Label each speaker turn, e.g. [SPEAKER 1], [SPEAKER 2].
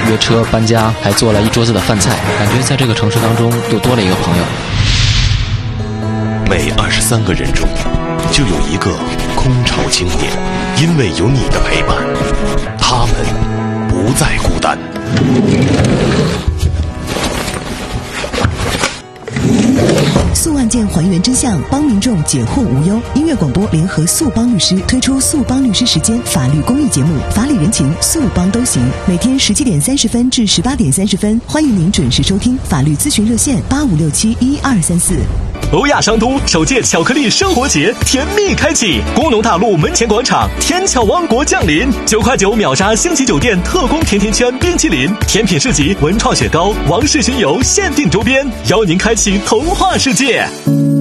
[SPEAKER 1] 约车搬家，还做了一桌子的饭菜，感觉在这个城市当中又多了一个朋友。
[SPEAKER 2] 每23个人中就有一个空巢青年，因为有你的陪伴，他们不再孤单。
[SPEAKER 3] 诉案件还原真相，帮民众解惑无忧。音乐广播联合速帮律师推出速帮律师时间法律公益节目，法理人情速帮都行。每天17点30分至18点30分，欢迎您准时收听法律咨询热线85671234。
[SPEAKER 4] 欧亚商都首届巧克力生活节甜蜜开启，工农大路门前广场，天巧王国降临，9块9秒杀星级酒店特供甜甜圈、冰淇淋、甜品市集、文创雪糕、王氏巡游限定周边，邀您开启童话世界。